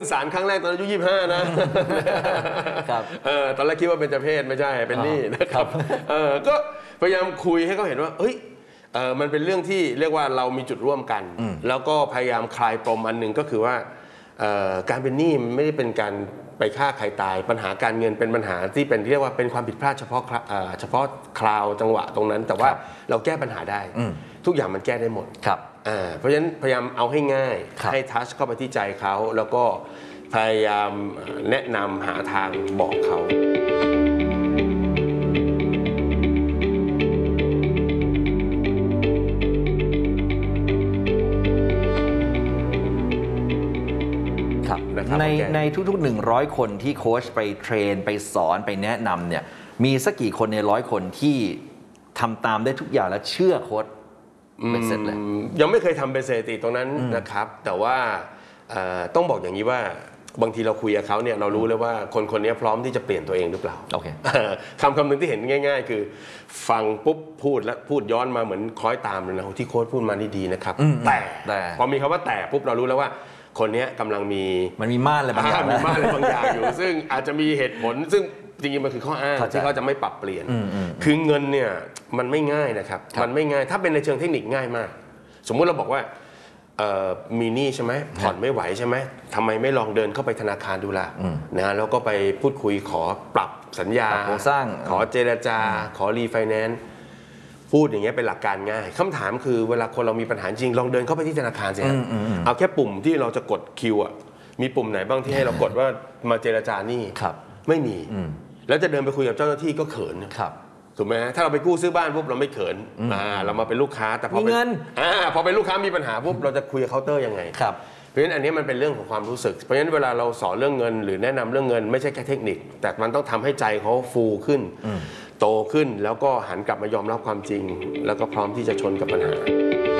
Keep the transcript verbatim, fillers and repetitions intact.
สารครั้งแรกตอนอายุยี่สิบห้านะครับเออตอนแรกคิดว่าเป็นเจ้าเพศไม่ใช่เป็นหนี้นะครับเออก็พยายามคุยให้เขาเห็นว่าเฮ้ยเออมันเป็นเรื่องที่เรียกว่าเรามีจุดร่วมกันแล้วก็พยายามคลายปมอันหนึ่งก็คือว่าการเป็นหนี้มันไม่ได้เป็นการไปฆ่าใครตายปัญหาการเงินเป็นปัญหาที่เป็นเรียกว่าเป็นความผิดพลาดเฉพาะเฉพาะคราวจังหวะตรงนั้นแต่ว่าเราแก้ปัญหาได้ทุกอย่างมันแก้ได้หมดเพราะฉะนั้นพยายามเอาให้ง่ายให้ทัชเข้าไปที่ใจเขาแล้วก็พยายามแนะนำหาทางบอกเขาในในทุกๆหนึ่งร้อยคนที่โค้ชไปเทรนไปสอนไปแนะนำเนี่ยมีสักกี่คนในร้อยคนที่ทำตามได้ทุกอย่างและเชื่อโค้ชเป็นเสร็จเลยยังไม่เคยทำเป็นสถิติตรงนั้นนะครับแต่ว่าต้องบอกอย่างนี้ว่าบางทีเราคุยกับเขาเนี่ยเรารู้เลยว่าคนคนนี้พร้อมที่จะเปลี่ยนตัวเองหรือเปล่า okay. คำคำหนึ่งที่เห็นง่ายๆคือฟังปุ๊บพูดแล้วพูดย้อนมาเหมือนคล้อยตามเลยนะที่โค้ชพูดมานี่ดีนะครับแต่พอมีคำว่าแต่ปุ๊บเรารู้แล้วว่าคนนี้กำลังมีมันมีม่านอะไรบางอย่างมีม่านอะไรบางอย่างอยู่ซึ่งอาจจะมีเหตุผลซึ่งจริงๆมันคือข้ออ้างที่เขาจะไม่ปรับเปลี่ยนคือเงินเนี่ยมันไม่ง่ายนะครับมันไม่ง่ายถ้าเป็นในเชิงเทคนิคง่ายมากสมมุติเราบอกว่ามีหนี้ใช่ไหมผ่อนไม่ไหวใช่ไหมทำไมไม่ลองเดินเข้าไปธนาคารดูล่ะนะแล้วก็ไปพูดคุยขอปรับสัญญาโครงสร้างขอเจรจาขอรีไฟแนนซ์พูดอย่างเงี้ยเป็นหลักการง่ายคำถามคือเวลาคนเรามีปัญหาจริงลองเดินเข้าไปที่ธนาคารสิเอาแค่ปุ่มที่เราจะกดคิวอ่ะมีปุ่มไหนบ้างที่ให้เรากดว่ามาเจรจาหนี้ไม่มีแล้วจะเดินไปคุยกับเจ้าหน้าที่ก็เขินถูกไหมถ้าเราไปกู้ซื้อบ้านปุ๊บเราไม่เขินเรามาเป็นลูกค้าแต่พอเป็นพอเป็นลูกค้ามีปัญหาปุ๊บเราจะคุยกับเคาน์เตอร์ยังไงเพราะฉะนั้นอันนี้มันเป็นเรื่องของความรู้สึกเพราะฉะนั้นเวลาเราสอนเรื่องเงินหรือแนะนำเรื่องเงินไม่ใช่แค่เทคนิคแต่มันต้องทำให้ใจเขาฟูขึ้นโตขึ้นแล้วก็หันกลับมายอมรับความจริงแล้วก็พร้อมที่จะชนกับปัญหา